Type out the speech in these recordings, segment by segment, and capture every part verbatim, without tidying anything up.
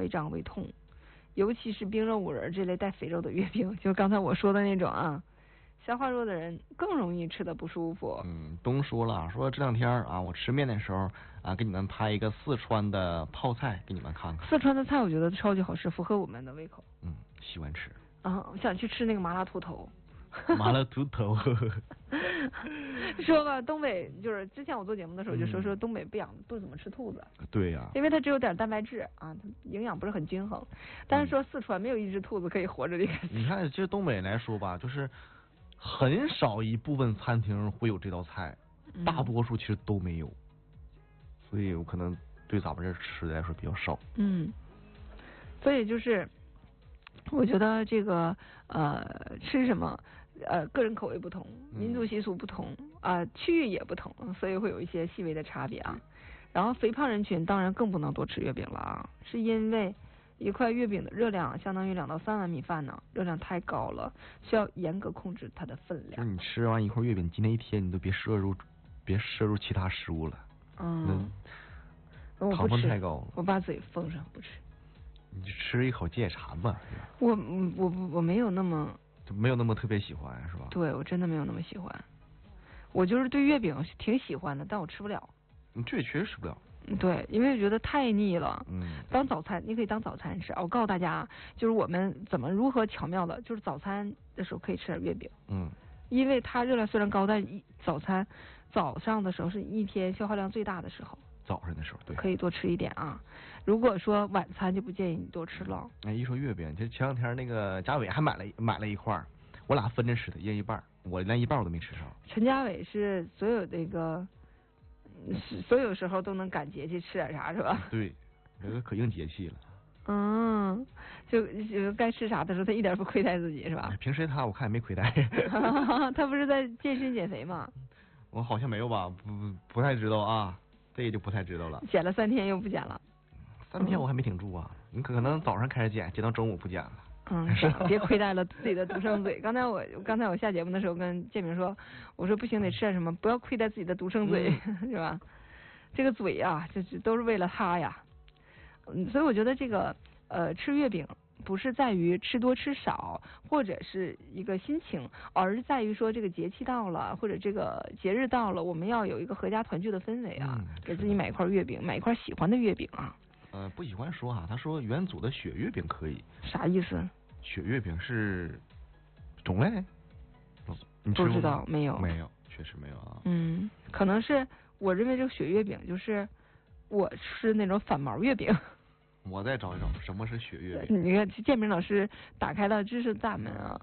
胃胀、胃痛，尤其是冰肉五仁这类带肥肉的月饼，就刚才我说的那种啊。消化弱的人更容易吃得不舒服。 嗯，东说了，说这两天啊，我吃面的时候啊，给你们拍一个四川的泡菜给你们看看。 四川的菜我觉得超级好吃，符合我们的胃口。 嗯，喜欢吃。 啊，我想去吃那个麻辣兔头。 麻辣兔头。 说吧，东北就是之前我做节目的时候就说说东北不养不怎么吃兔子。 对呀、啊。 因为它只有点蛋白质啊，它营养不是很均衡。但是说四川没有一只兔子可以活着离开。 你看，其实东北来说吧，就是。很少一部分餐厅会有这道菜， 嗯、 大多数其实都没有，所以我可能对咱们这吃的来说比较少。 嗯，所以就是我觉得这个呃吃什么呃个人口味不同，民族习俗不同啊、呃，区域也不同，所以会有一些细微的差别啊。然后肥胖人群当然更不能多吃月饼了啊，是因为。一块月饼的热量相当于两到三碗米饭呢，热量太高了，需要严格控制它的分量。 就是你吃完一块月饼，今天一天你都别摄入，别摄入其他食物了。 嗯， 糖分太高了， 我把嘴封上不吃。 你吃一口解馋吧。 我我我没有那么就没有那么特别喜欢是吧？ 对，我真的没有那么喜欢。我就是对月饼挺喜欢的，但我吃不了。 你这确实吃不了。 对，因为我觉得太腻了。 嗯。 当早餐，你可以当早餐吃。我告诉大家，就是我们怎么如何巧妙的，就是早餐的时候可以吃点月饼。 嗯。 因为它热量虽然高，但一早餐早上的时候是一天消耗量最大的时候。 早上的时候，对。 可以多吃一点啊。如果说晚餐就不建议你多吃了。 哎，一说月饼，就前两天那个嘉伟还买了买了一块，我俩分着吃的，一人一半，我连一半我都没吃上。 陈嘉伟是所有那个。所有时候都能赶节气吃点啥是吧？ 对，这个可应节气了。 嗯，就就该吃啥的时候，他一点不亏待自己是吧？ 平时他我看也没亏待。 他不是在健身减肥吗？ 我好像没有吧，不不太知道啊，这就不太知道了。 减了三天又不减了。 三天我还没挺住啊，嗯、你可能早上开始减，减到中午不减了。 嗯，别亏待了自己的独生嘴。刚才我刚才我下节目的时候跟建明说，我说不行，得吃点什么，不要亏待自己的独生嘴，嗯、是吧？这个嘴啊，这是都是为了他呀。嗯，所以我觉得这个呃吃月饼不是在于吃多吃少，或者是一个心情，而是在于说这个节气到了，或者这个节日到了，我们要有一个合家团聚的氛围啊， 嗯、 给自己买一块月饼，买一块喜欢的月饼啊。 呃，不喜欢说啊，他说元祖的雪月饼可以。 啥意思？ 雪月饼是种类？你不知道，没有， 没有，确实没有啊。 嗯，可能是我认为这个雪月饼就是我吃那种反毛月饼。 我再找一找什么是雪月饼。 你看，建明老师打开了知识大门啊。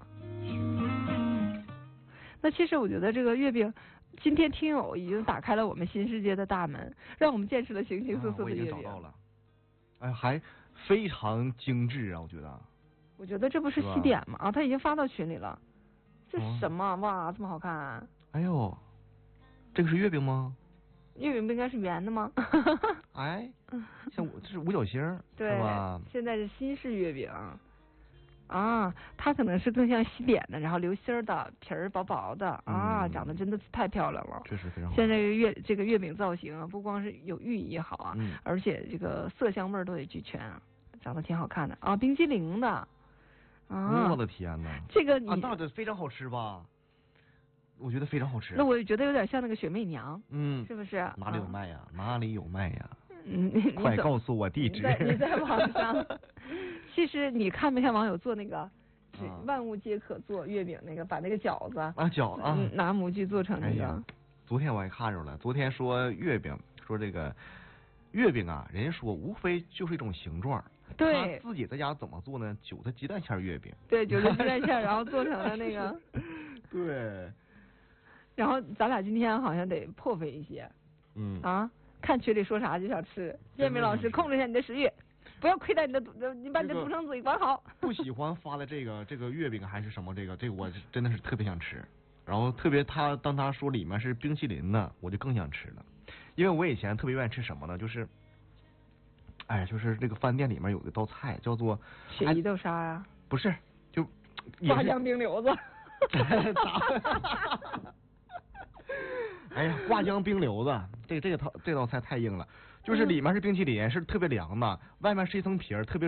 那其实我觉得这个月饼，今天听友已经打开了我们新世界的大门，让我们见识了形形色色的月饼。 啊、我已经找到了。哎，还非常精致啊，我觉得。 我觉得这不是西点吗？啊，他已经发到群里了。这是什么？哦、哇，这么好看、啊！ 哎呦，这个是月饼吗？ 月饼不应该是圆的吗？ 哎，像我这是五角星， 对是吧？ 现在是新式月饼啊，它可能是更像西点的，然后流心儿的，皮儿薄薄的啊， 嗯、 长得真的太漂亮了， 确实非常好。 现在这个月这个月饼造型啊，不光是有寓意好啊， 嗯、 而且这个色香味儿都得俱全啊，长得挺好看的啊，冰激凌的啊， 我的天哪， 这个你啊，那这非常好吃吧？我觉得非常好吃。 那我觉得有点像那个雪媚娘， 嗯， 是不是？ 哪里有卖呀？啊、哪里有卖呀？ 嗯， 快告诉我地址。 你在你在网上，其实你看没看网友做那个，万物皆可做月饼那个，把那个饺子啊饺子、啊、 拿模具做成那个、 哎。昨天我还看着了，昨天说月饼，说这个月饼啊，人家说无非就是一种形状。 对。 他自己在家怎么做呢？韭菜鸡蛋馅月饼。 对，韭菜鸡蛋馅，然后做成了那个。 对。 然后咱俩今天好像得破费一些。 嗯。 啊。看群里说啥就想吃，建明老师控制一下你的食欲，不要亏待你的独，你把你的独生嘴管好。 不喜欢发的这个这个月饼还是什么这个这个我真的是特别想吃，然后特别他当他说里面是冰淇淋呢，我就更想吃了，因为我以前特别愿意吃什么呢，就是，哎，就是这个饭店里面有一道菜叫做雪衣豆沙呀、啊， 不是，就挂浆冰溜子。 哎呀，挂浆冰溜子，这这个套这道菜太硬了，就是里面是冰淇淋，是特别凉的，外面是一层皮儿，特别。